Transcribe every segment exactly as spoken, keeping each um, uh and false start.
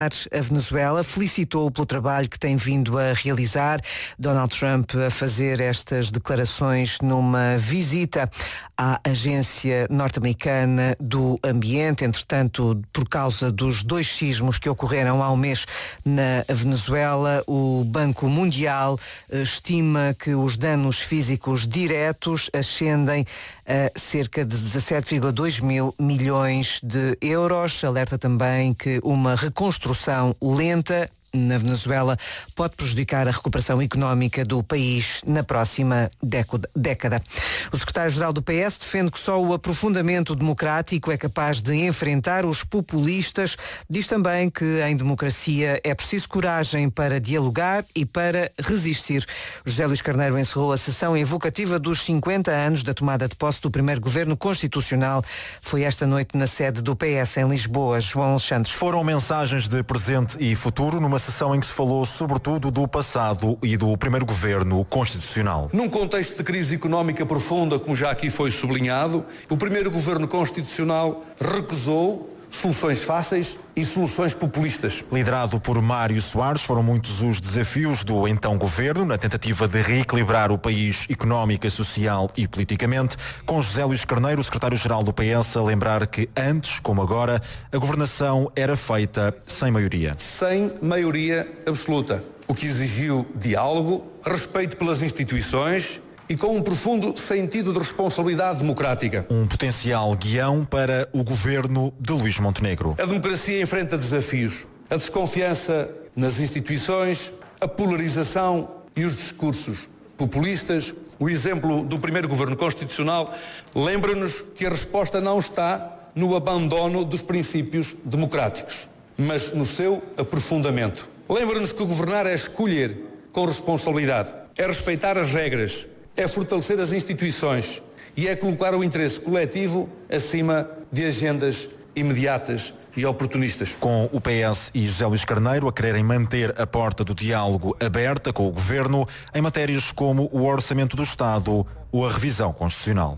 A Venezuela felicitou pelo trabalho que tem vindo a realizar. Donald Trump a fazer estas declarações numa visita à agência norte-americana do ambiente. Entretanto, por causa dos dois sismos que ocorreram há um mês na Venezuela, o Banco Mundial estima que os danos físicos diretos ascendem a cerca de dezassete vírgula dois mil milhões de euros. Alerta também que uma reconstrução lenta na Venezuela pode prejudicar a recuperação económica do país na próxima década. O secretário-geral do P S defende que só o aprofundamento democrático é capaz de enfrentar os populistas. Diz também que em democracia é preciso coragem para dialogar e para resistir. José Luís Carneiro encerrou a sessão evocativa dos cinquenta anos da tomada de posse do primeiro governo constitucional. Foi esta noite na sede do P S em Lisboa. João Alexandre. Foram mensagens de presente e futuro numa sessão em que se falou sobretudo do passado e do primeiro governo constitucional. Num contexto de crise económica profunda, como já aqui foi sublinhado, o primeiro governo constitucional recusou soluções fáceis e soluções populistas. Liderado por Mário Soares, foram muitos os desafios do então governo na tentativa de reequilibrar o país económica, social e politicamente, com José Luís Carneiro, o secretário-geral do P S, a lembrar que antes, como agora, a governação era feita sem maioria. Sem maioria absoluta, o que exigiu diálogo, respeito pelas instituições e com um profundo sentido de responsabilidade democrática. Um potencial guião para o governo de Luís Montenegro. A democracia enfrenta desafios. A desconfiança nas instituições, a polarização e os discursos populistas. O exemplo do primeiro governo constitucional lembra-nos que a resposta não está no abandono dos princípios democráticos, mas no seu aprofundamento. Lembra-nos que governar é escolher com responsabilidade, é respeitar as regras, é fortalecer as instituições e é colocar o interesse coletivo acima de agendas imediatas e oportunistas. Com o P S e José Luís Carneiro a quererem manter a porta do diálogo aberta com o governo em matérias como o orçamento do Estado ou a revisão constitucional.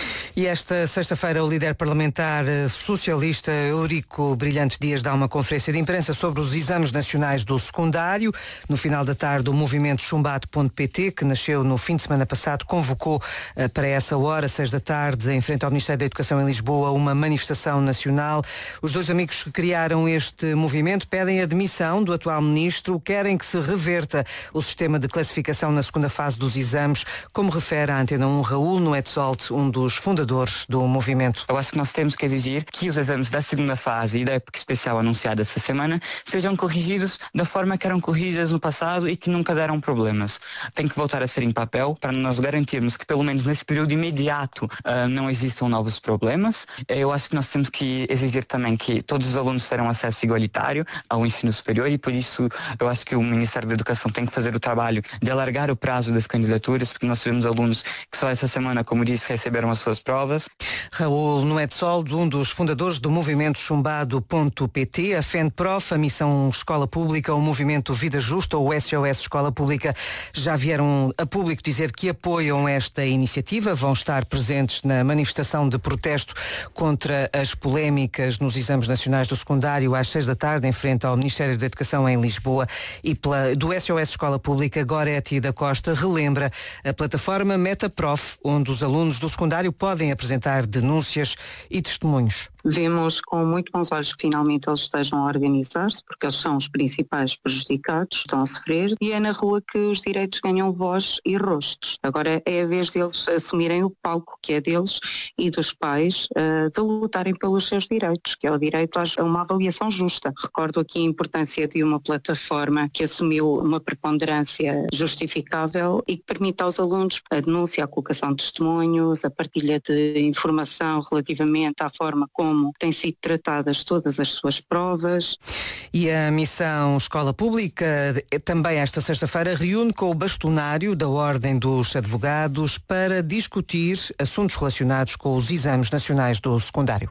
E esta sexta-feira o líder parlamentar socialista Eurico Brilhante Dias dá uma conferência de imprensa sobre os exames nacionais do secundário. No final da tarde, o movimento chumbate ponto pt, que nasceu no fim de semana passado, convocou para essa hora, seis da tarde, em frente ao Ministério da Educação em Lisboa, uma manifestação nacional. Os dois amigos que criaram este movimento pedem a demissão do atual ministro, querem que se reverta o sistema de classificação na segunda fase dos exames, como refere a Antena um Raul Noetzold, um dos fundadores do movimento. Eu acho que nós temos que exigir que os exames da segunda fase e da época especial anunciada essa semana sejam corrigidos da forma que eram corrigidas no passado e que nunca deram problemas. Tem que voltar a ser em papel para nós garantirmos que pelo menos nesse período imediato uh, não existam novos problemas. Eu acho que nós temos que exigir também que todos os alunos terão acesso igualitário ao ensino superior e por isso eu acho que o Ministério da Educação tem que fazer o trabalho de alargar o prazo das candidaturas, porque nós tivemos alunos que só essa semana, como disse, receberam as suas provas. Raul Noetzold, um dos fundadores do movimento chumbado ponto pt, a FENPROF, a Missão Escola Pública, o movimento Vida Justa, o S O S Escola Pública, já vieram a público dizer que apoiam esta iniciativa, vão estar presentes na manifestação de protesto contra as polémicas nos exames nacionais do secundário às seis da tarde, em frente ao Ministério da Educação em Lisboa. E pela, do S O S Escola Pública, Goretti da Costa relembra a plataforma MetaProf, onde os alunos do secundário podem apresentar denúncias e testemunhos. Vemos com muito bons olhos que finalmente eles estejam a organizar-se, porque eles são os principais prejudicados, estão a sofrer, e é na rua que os direitos ganham voz e rostos. Agora é a vez deles assumirem o palco que é deles e dos pais uh, de lutarem pelos seus direitos, que é o direito a uma avaliação justa. Recordo aqui a importância de uma plataforma que assumiu uma preponderância justificável e que permite aos alunos a denúncia, a colocação de testemunhos, a partilha de informação relativamente à forma como como têm sido tratadas todas as suas provas. E a Missão Escola Pública, também esta sexta-feira, reúne com o bastonário da Ordem dos Advogados para discutir assuntos relacionados com os exames nacionais do secundário.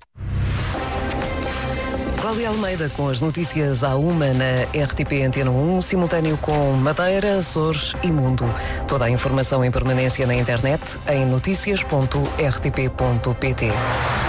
Cláudia Almeida com as notícias à uma na R T P Antena um, simultâneo com Madeira, Açores e Mundo. Toda a informação em permanência na internet em notícias ponto r t p ponto p t.